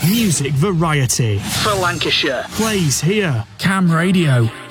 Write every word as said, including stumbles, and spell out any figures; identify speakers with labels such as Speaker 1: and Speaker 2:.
Speaker 1: Music variety
Speaker 2: for Lancashire
Speaker 1: plays here.
Speaker 3: Cam Radio.